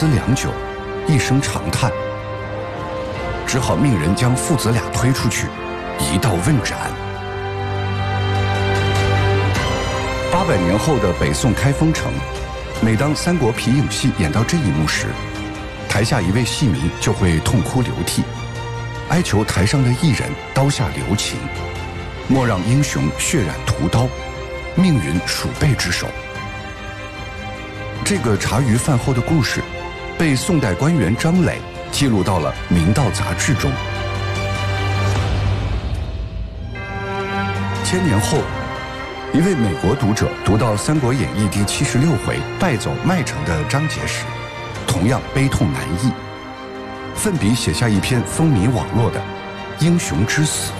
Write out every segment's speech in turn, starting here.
思良久，一声长叹，只好命人将父子俩推出去，一道问斩。800年后的北宋开封城，每当三国皮影戏演到这一幕时，台下一位戏迷就会痛哭流涕，哀求台上的艺人刀下留情，莫让英雄血染屠刀，命运鼠辈之手。这个茶余饭后的故事，被宋代官员张磊记录到了《明道》杂志中。1000年后，一位美国读者读到《三国演义》第76回败走麦城的章节时，同样悲痛难抑，奋笔写下一篇风靡网络的《英雄之死》。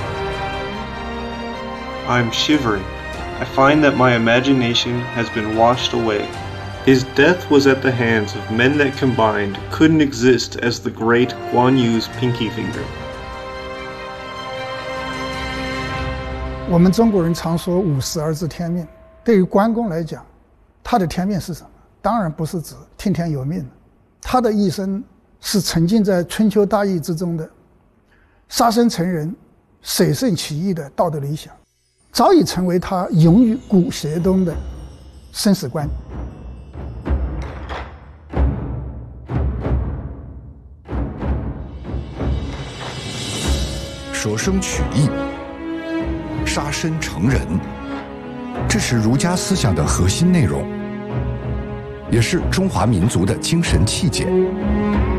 I'm shivering. I find that my imagination has been washed away. His death was at the hands of men that combined couldn't exist as the great Guan Yu's pinky finger. 我们中国人常说50而知天命，对于关公来讲，他的天命是什么？当然不是指听天由命，他的一生是沉浸在春秋大义之中的，杀身成仁、舍圣起义的道德理想，早已成为他永于骨血中的生死观。 舍生取义，杀身成仁，这是儒家思想的核心内容，也是中华民族的精神气节。